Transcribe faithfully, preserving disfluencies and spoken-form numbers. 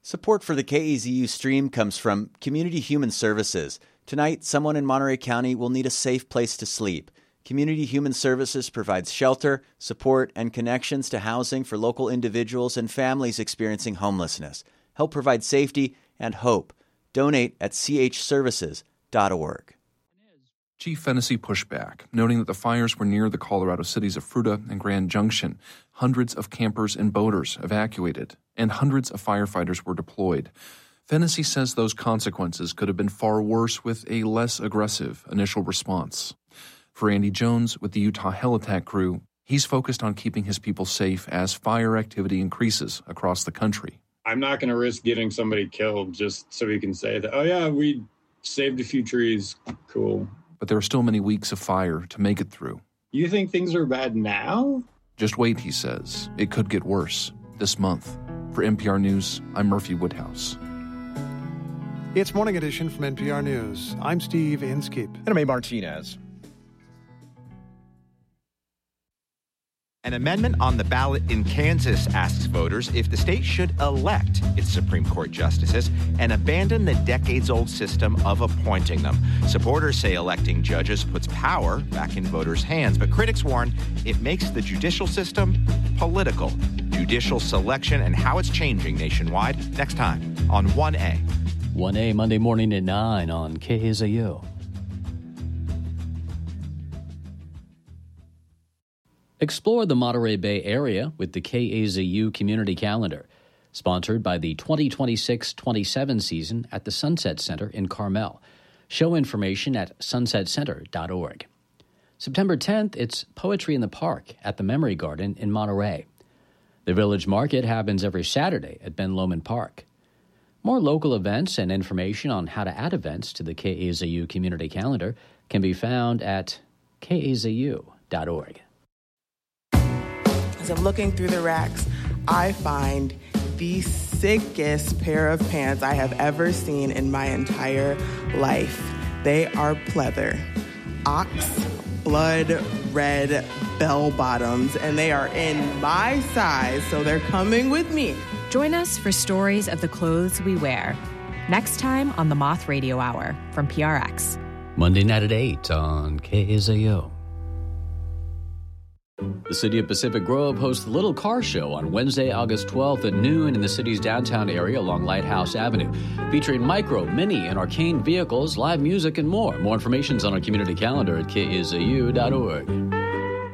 Support for the K A Z U stream comes from Community Human Services. Tonight, someone in Monterey County will need a safe place to sleep. Community Human Services provides shelter, support, and connections to housing for local individuals and families experiencing homelessness. Help provide safety and hope. Donate at c h services dot org. Chief Fennessy pushed back, noting that the fires were near the Colorado cities of Fruita and Grand Junction. Hundreds of campers and boaters evacuated, and hundreds of firefighters were deployed. Fennessy says those consequences could have been far worse with a less aggressive initial response. For Andy Jones with the Utah Hell Attack Crew, he's focused on keeping his people safe as fire activity increases across the country. I'm not going to risk getting somebody killed just so we can say that, oh yeah, we saved a few trees. Cool. But there are still many weeks of fire to make it through. You think things are bad now? Just wait, he says. It could get worse this month. For N P R News, I'm Murphy Woodhouse. It's Morning Edition from N P R News. I'm Steve Inskeep. And I'm A. Martinez. An amendment on the ballot in Kansas asks voters if the state should elect its Supreme Court justices and abandon the decades-old system of appointing them. Supporters say electing judges puts power back in voters' hands, but critics warn it makes the judicial system political. Judicial selection and how it's changing nationwide next time on one A. one A Monday morning at nine on K A Z U. Explore the Monterey Bay area with the K A Z U Community Calendar, sponsored by the twenty twenty-six twenty-seven season at the Sunset Center in Carmel. Show information at sunset center dot org. September tenth, it's Poetry in the Park at the Memory Garden in Monterey. The Village Market happens every Saturday at Ben Lomond Park. More local events and information on how to add events to the K A Z U Community Calendar can be found at k a z u dot org. As I'm looking through the racks, I find the sickest pair of pants I have ever seen in my entire life. They are pleather, ox blood red bell bottoms, and they are in my size, so they're coming with me. Join us for stories of the clothes we wear. Next time on the Moth Radio Hour from P R X. Monday night at eight on K A Z U. The City of Pacific Grove hosts the Little Car Show on Wednesday, August twelfth at noon in the city's downtown area along Lighthouse Avenue, featuring micro, mini, and arcane vehicles, live music, and more. More information is on our community calendar at k a z u dot org.